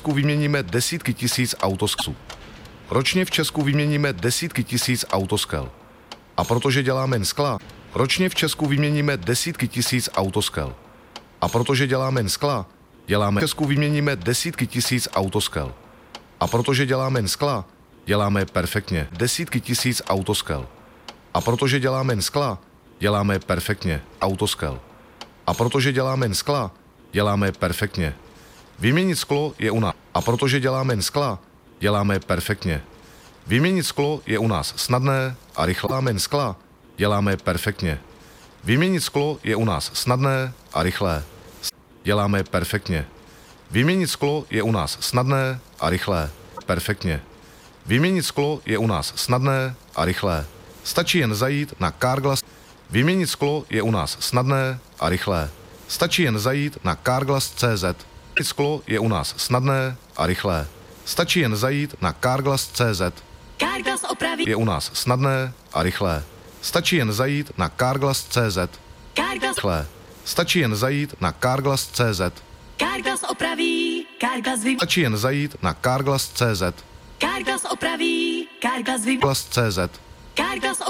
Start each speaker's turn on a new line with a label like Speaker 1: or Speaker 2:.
Speaker 1: Česku vyměníme desítky tisíc autoskelů. Ročně v Česku vyměníme desítky tisíc autoskel. A protože děláme jen skla, ročně v Česku vyměníme desítky tisíc autoskel. A protože děláme jen skla, v Česku vyměníme desítky tisíc autoskel. A protože děláme jen skla, děláme perfektně desítky tisíc autoskel. A protože děláme jen skla, děláme perfektně autoskel. A protože děláme jen skla, děláme perfektně. Vyměnit sklo je u nás. A protože děláme jen skla, děláme perfektně. Vyměnit sklo je u nás snadné a rychle. Děláme jen skla, děláme perfektně. Vyměnit sklo je u nás snadné a rychlé. Děláme perfektně. Vyměnit sklo je u nás snadné a rychlé. Perfektně. Vyměnit sklo je u nás snadné a rychlé. Stačí jen zajít na Carglass. Vyměnit sklo je u nás snadné a rychlé. Stačí jen zajít na Carglass.cz. Vyměnit sklo je u nás snadné a rychlé. Stačí jen zajít na Carglass.cz.
Speaker 2: Carglass opraví.
Speaker 1: Je u nás snadné a rychlé. Stačí jen zajít na Carglass.cz.
Speaker 2: Carglass.
Speaker 1: Rychlé. Stačí jen zajít na Carglass.cz.
Speaker 2: Carglass opraví. Carglass
Speaker 1: Stačí jen zajít na Carglass.cz.
Speaker 2: Carglass opraví. Carglass
Speaker 1: Carglass.cz.
Speaker 2: Carglass